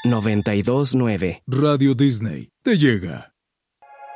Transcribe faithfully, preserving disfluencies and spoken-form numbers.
noventa y dos nueve. Radio Disney te llega.